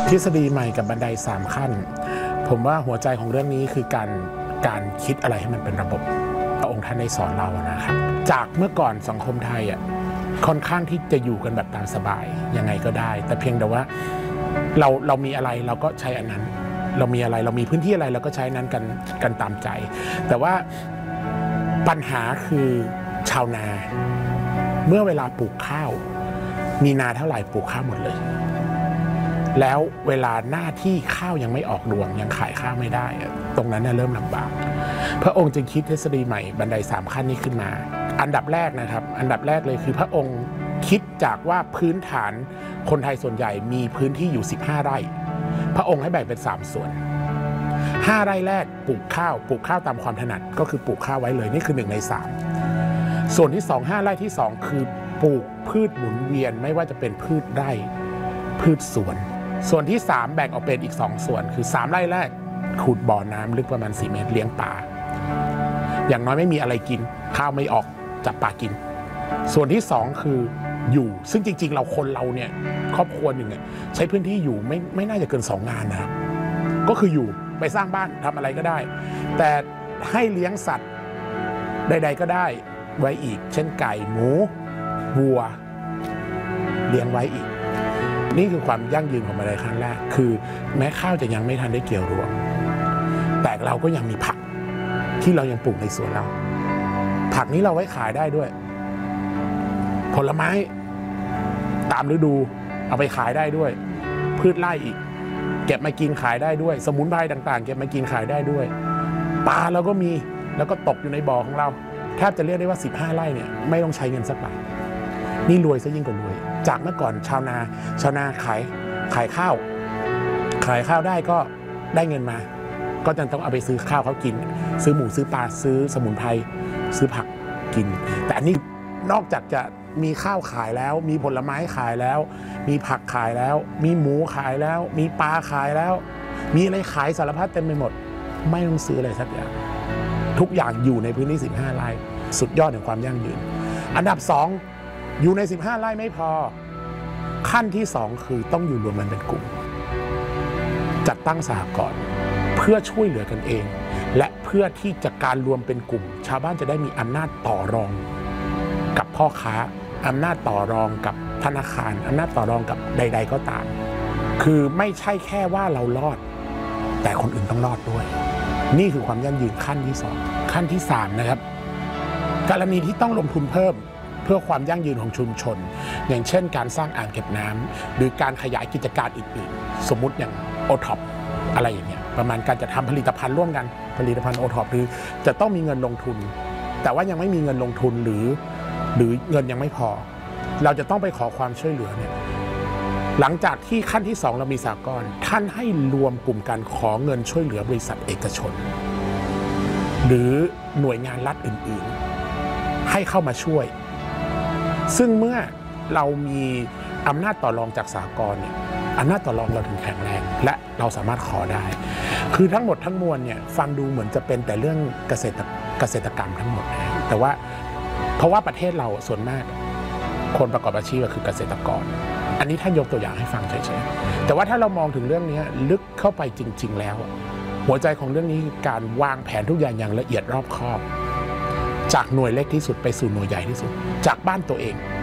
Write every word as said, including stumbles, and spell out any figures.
ทฤษฎีใหม่กับบันไดสามขั้นผมว่าหัวใจของเรื่องนี้คือการการคิดอะไรให้มันเป็นระบบพระองค์ท่านได้สอนเรานะครับจากเมื่อก่อนสังคมไทยอ่ะค่อนข้างที่จะอยู่กันแบบตามสบายยังไงก็ได้แต่เพียงแต่ว่าเราเรามีอะไรเราก็ใช้อันนั้นเรามีอะไรเรามีพื้นที่อะไรเราก็ใช้นั้นกันกันตามใจแต่ว่าปัญหาคือชาวนาเมื่อเวลาปลูกข้าวมีนาเท่าไหร่ปลูกข้าวหมดเลยแล้วเวลาหน้าที่ข้าวยังไม่ออกรวงยังขายข้าวไม่ได้ตรงนั้นน่ะเริ่มลำบากพระองค์จึงคิดทฤษฎีใหม่บันไดสามขั้นนี้ขึ้นมาอันดับแรกนะครับอันดับแรกเลยคือพระองค์คิดจากว่าพื้นฐานคนไทยส่วนใหญ่มีพื้นที่อยู่สิบห้าไร่พระองค์ให้แบ่งเป็นสามส่วนห้าไร่แรกปลูกข้าวปลูกข้าวตามความถนัดก็คือปลูกข้าวไว้เลยนี่คือหนึ่งในสามส่วนที่สองห้าไร่ที่สองคือปลูกพืชหมุนเวียนไม่ว่าจะเป็นพืชไร่พืชสวนส่วนที่สามแบ่งออกเป็นอีกสองส่วนคือสามไร่แรกขุดบ่อน้ำลึกประมาณสี่เมตรเลี้ยงปลาอย่างน้อยไม่มีอะไรกินข้าวไม่ออกจับปลากินส่วนที่สองคืออยู่ซึ่งจริงๆเราคนเราเนี่ยครอบครัวหนึ่งเนี่ยใช้พื้นที่อยู่ไม่ไม่น่าจะเกินสองงานนะครับก็คืออยู่ไปสร้างบ้านทำอะไรก็ได้แต่ให้เลี้ยงสัตว์ใดๆก็ได้ไว้อีกเช่นไก่หมูวัวเลี้ยงไว้อีกนี่คือความยั่งยืนของบันไดขั้นแรกคือแม้ข้าวจะยังไม่ทันได้เกี่ยวรวงแต่เราก็ยังมีผักที่เรายังปลูกในสวนเราผักนี้เราไว้ขายได้ด้วยผลไม้ตามฤดูเอาไปขายได้ด้วยพืชไร่อีกเก็บมากินขายได้ด้วยสมุนไพรต่างๆเก็บมากินขายได้ด้วยปลาเราก็มีแล้วก็ตกอยู่ในบ่อของเราแทบจะเรียกได้ว่าสิบห้าไร่เนี่ยไม่ต้องใช้เงินสักบาทนี่รวยซะยิ่งกว่ารวยจากเมื่อก่อนชาวนาชาวนาขายขายข้าวขายข้าวได้ก็ได้เงินมาก็จะต้องเอาไปซื้อข้าวเขากินซื้อหมูซื้อปลาซื้อสมุนไพรซื้อผักกินแต่อันนี้นอกจากจะมีข้าวขายแล้วมีผลไม้ขายแล้วมีผักขายแล้วมีหมูขายแล้วมีปลาขายแล้วมีอะไรขายสารพัดเต็มไปหมดไม่ต้องซื้ออะไรสักอย่างทุกอย่างอยู่ในพื้นที่สิบห้าไร่สุดยอดแห่งความยั่งยืนอันดับสองอยู่ในสิบห้าไร่ไม่พอขั้นที่สองคือต้องอยู่รวมกันเป็นกลุ่มจัดตั้งสหกรณ์เพื่อช่วยเหลือกันเองและเพื่อที่จะการรวมเป็นกลุ่มชาวบ้านจะได้มีอำนาจต่อรองกับพ่อค้าอำนาจต่อรองกับธนาคารอำนาจต่อรองกับใดๆก็ตามคือไม่ใช่แค่ว่าเรารอดแต่คนอื่นต้องรอดด้วยนี่คือความยั่งยืนขั้นที่สองขั้นที่สามนะครับกรณีที่ต้องลงทุนเพิ่มเพื่อความยั่งยืนของชุมชนอย่างเช่นการสร้างอ่างเก็บน้ำหรือการขยายกิจการอื่นๆสมมุติอย่างโอท็อปอะไรอย่างเงี้ยประมาณการจะทำผลิตภัณฑ์ร่วมกันผลิตภัณฑ์โอท็อปหรือจะต้องมีเงินลงทุนแต่ว่ายังไม่มีเงินลงทุนหรือหรือเงินยังไม่พอเราจะต้องไปขอความช่วยเหลือเนี่ยหลังจากที่ขั้นที่สองเรามีสหกรณ์ท่านให้รวมกลุ่มการขอเงินช่วยเหลือบริษัทเอกชนหรือหน่วยงานรัฐอื่นๆให้เข้ามาช่วยซึ่งเมื่อเรามีอำนาจต่อรองจากสหกรณ์เนี่ยอำนาจต่อรองเราถึงแข็งแรงและเราสามารถขอได้คือทั้งหมดทั้งมวลเนี่ยฟังดูเหมือนจะเป็นแต่เรื่องเกษตรเกษตรกรรมทั้งหมดนะแต่ว่าเพราะว่าประเทศเราส่วนมากคนประกอบอาชีพก็คือเกษตรกรอันนี้ท่านยกตัวอย่างให้ฟังเฉยๆแต่ว่าถ้าเรามองถึงเรื่องนี้ลึกเข้าไปจริงๆแล้วหัวใจของเรื่องนี้คือการวางแผนทุกอย่างอย่างละเอียดรอบคอบจากหน่วยเล็กที่สุดไปสู่หน่วยใหญ่ที่สุดจากบ้านตัวเอง